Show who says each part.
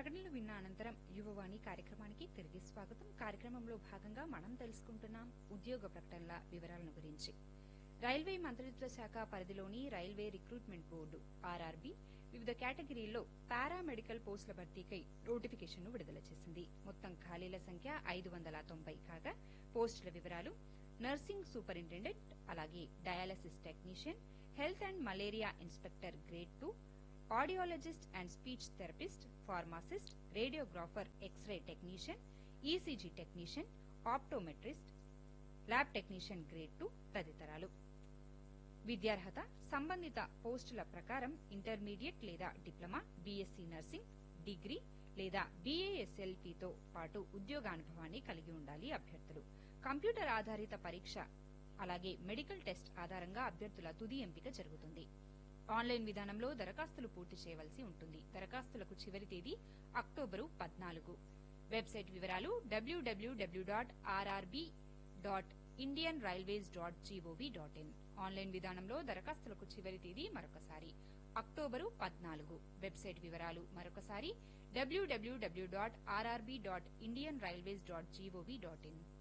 Speaker 1: ప్రకటనలు విన్న అనంతరం యువవాణి కార్యక్రమానికి తిరిగి స్వాగతం. కార్యక్రమంలో భాగంగా మనం తెలుసుకుంటున్నాం ఉద్యోగ ప్రకటనల వివరాలను గురించి. రైల్వే మంత్రిత్వ శాఖ పరిధిలోని రైల్వే రిక్రూట్మెంట్ బోర్డు ఆర్ఆర్బీ వివిధ కేటగిరీల్లో పారామెడికల్ పోస్టుల భర్తీకై నోటిఫికేషన్ను విడుదల చేసింది. మొత్తం ఖాళీల సంఖ్య 590 కాగా పోస్టుల వివరాలు నర్సింగ్ సూపరింటెండెంట్, అలాగే dialysis technician, health and malaria inspector grade 2, audiologist and speech therapist, pharmacist, radiographer, x ray technician, ECG technician, optometrist, lab technician grade 2 తదితరాలు. విద్యార్హత సంబంధిత పోస్టుల ప్రకారం ఇంటర్మీడియట్ లేదా డిప్లొమా, బీఎస్సీ నర్సింగ్, డిగ్రీ లేదా బీఏఎస్ఎల్పీతో పాటు ఉద్యోగానుభవాన్ని కలిగి ఉండాలి అభ్యర్థులు. కంప్యూటర్ ఆధారిత పరీక్ష అలాగే మెడికల్ టెస్ట్ ఆధారంగా అభ్యర్థుల తుది ఎంపిక జరుగుతుంది. ఆన్లైన్ విధానంలో దరఖాస్తులు పూర్తి చేయవలసి ఉంటుంది. దరఖాస్తులకు చివరి తేదీ అక్టోబరు 14. వెబ్సైట్ వివరాలు www.rrb.indianrailways.gov.in. ఆన్లైన్ విధానంలో దరఖాస్తులకు చివరి తేదీ మరొకసారి అక్టోబరు 14. వెబ్సైట్ వివరాలు మరొకసారి www.rrb.indianrailways.gov.in.